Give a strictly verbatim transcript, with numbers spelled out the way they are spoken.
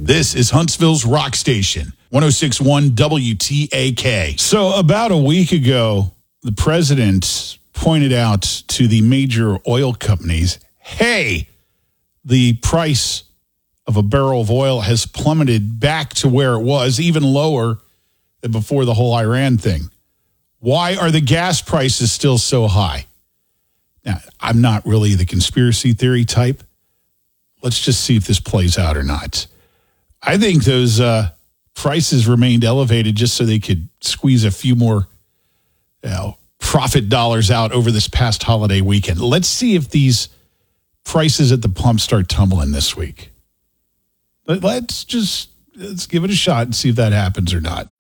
This is Huntsville's Rock Station, one oh six point one W T A K. So about a week ago, the president pointed out to the major oil companies, hey, the price of a barrel of oil has plummeted back to where it was, even lower than before the whole Iran thing. Why are the gas prices still so high? Now, I'm not really the conspiracy theory type. Let's just see if this plays out or not. I think those uh, prices remained elevated just so they could squeeze a few more you know, profit dollars out over this past holiday weekend. Let's see if these prices at the pump start tumbling this week. Let's just let's give it a shot and see if that happens or not.